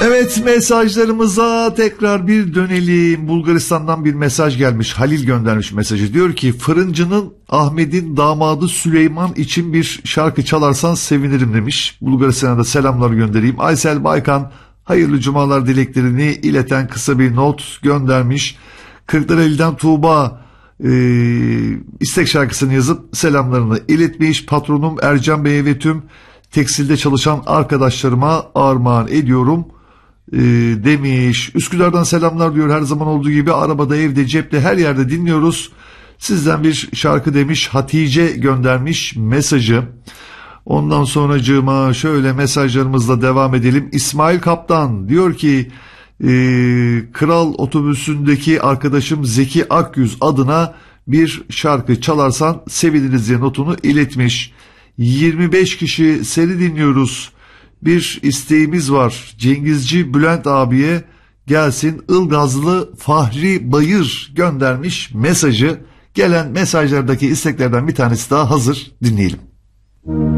Evet, mesajlarımıza tekrar bir dönelim. Bulgaristan'dan bir mesaj gelmiş. Halil göndermiş mesajı. Diyor ki fırıncının Ahmet'in damadı Süleyman için bir şarkı çalarsan sevinirim demiş. Bulgaristan'a da selamlar göndereyim. Aysel Baykan hayırlı cumalar dileklerini ileten kısa bir not göndermiş. Kırklareli'den Tuğba istek şarkısını yazıp selamlarını iletmiş. Patronum Ercan Bey'e ve tüm tekstilde çalışan arkadaşlarıma armağan ediyorum demiş. Üsküdar'dan selamlar diyor, her zaman olduğu gibi arabada, evde, cepte, her yerde dinliyoruz. Sizden bir şarkı demiş. Hatice göndermiş mesajı. Ondan sonracığıma şöyle mesajlarımızla devam edelim. İsmail Kaptan diyor ki Kral otobüsündeki arkadaşım Zeki Akyüz adına bir şarkı çalarsan seviniriz diye notunu iletmiş. 25 kişi seni dinliyoruz. Bir isteğimiz var. Cengizci Bülent abiye gelsin. Ilgazlı Fahri Bayır göndermiş mesajı. Gelen mesajlardaki isteklerden bir tanesi daha hazır. Dinleyelim.